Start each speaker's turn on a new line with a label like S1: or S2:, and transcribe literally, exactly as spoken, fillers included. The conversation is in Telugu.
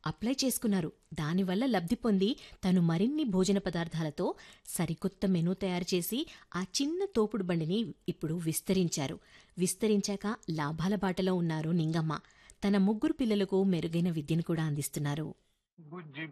S1: అప్లై చేసుకున్నారు. దానివల్ల లబ్ధి పొంది తను మరిన్ని భోజన పదార్థాలతో సరికొత్త మెనూ తయారు చేసి ఆ చిన్న తోపుడు బండిని ఇప్పుడు విస్తరించారు. విస్తరించాక లాభాల బాటలో ఉన్నారు నింగమ్మ. తన ముగ్గురు పిల్లలకు మెరుగైన విద్యను కూడా అందిస్తున్నారు.
S2: బుజ్జి